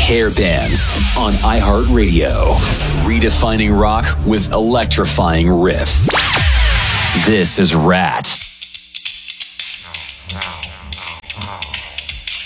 Hair Bands on iHeartRadio. Redefining rock with electrifying riffs. This is Rat. No.